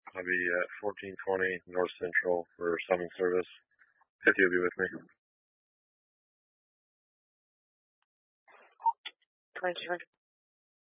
I'll be at 1420 North Central for summon service. 50 will be with me. 2200.